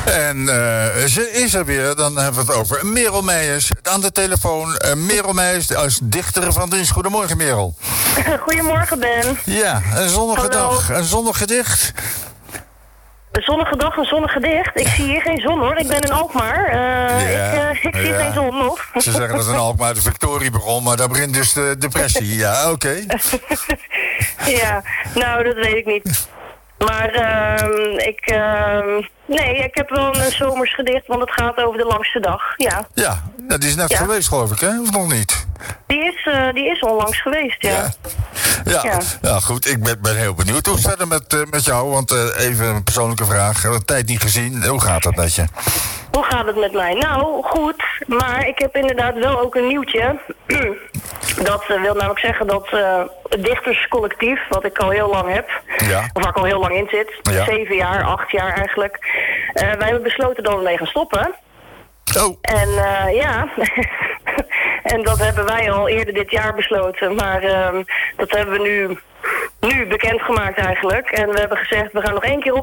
En ze is er weer, dan hebben we het over Merel Meijers aan de telefoon. Merel Meijers als dichter van dienst. Goedemorgen, Merel. Goedemorgen, Ben. Ja, een zonnige Hallo. dag. Een zonnig gedicht. Een zonnige dag, een zonnig gedicht. Ik zie hier geen zon, hoor. Ik ben in Alkmaar. Ik zie geen zon nog. Ze zeggen dat in Alkmaar de Victorie begon, maar daar begint dus de depressie. Ja, oké. Ja, nou, dat weet ik niet. Maar ik heb wel een zomers gedicht, want het gaat over de langste dag. Ja. Ja, dat is net geweest, geloof ik, hè? Of nog niet? Die is onlangs geweest, ja. Ja, goed. Ik ben heel benieuwd. Hoe staat het met jou? Want even een persoonlijke vraag. Ik heb een tijd niet gezien. Hoe gaat dat met je? Hoe gaat het met mij? Nou, goed. Maar ik heb inderdaad wel ook een nieuwtje. Dat wil namelijk zeggen dat het dichterscollectief, wat ik al heel lang heb, of waar ik al heel lang in zit, 7 jaar, 8 jaar eigenlijk, wij hebben besloten dat we mee gaan stoppen. Oh. En en dat hebben wij al eerder dit jaar besloten. Maar dat hebben we nu bekendgemaakt eigenlijk. En we hebben gezegd, we gaan nog 1 keer